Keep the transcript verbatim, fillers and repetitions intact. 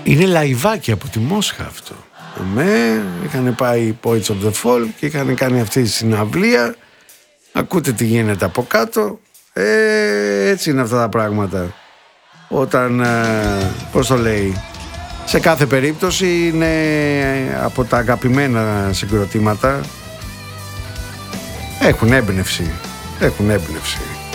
Είναι λαϊβάκι από τη Μόσχα αυτό. Ναι, είχαν πάει οι Poets of the Fall και είχαν κάνει αυτή τη συναυλία. Ακούτε τι γίνεται από κάτω. Ε, έτσι είναι αυτά τα πράγματα. Όταν, ε, πώς το λέει, σε κάθε περίπτωση είναι από τα αγαπημένα συγκροτήματα. Έχουν έμπνευση. Έχουν έμπνευση.